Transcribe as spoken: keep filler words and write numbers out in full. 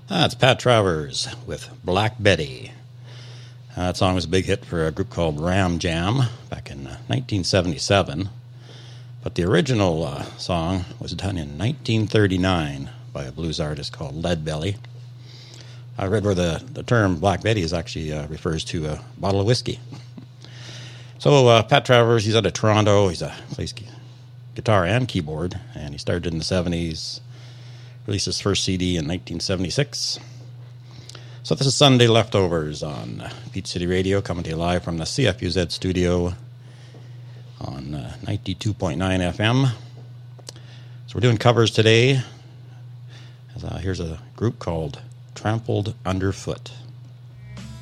That's Pat Travers with Black Betty. Uh, that song was a big hit for a group called Ram Jam back in uh, nineteen seventy-seven. But the original uh, song was done in nineteen thirty-nine by a blues artist called Leadbelly. I read where the, the term Black Betty is actually uh, refers to a bottle of whiskey. So uh, Pat Travers, he's out of Toronto. He's a plays guitar and keyboard, and he started in the seventies. Released his first C D in nineteen seventy-six. So this is Sunday Leftovers on Peach City Radio, coming to you live from the C F U Z studio on uh, ninety-two point nine F M. So we're doing covers today. As, uh, here's a group called Trampled Underfoot.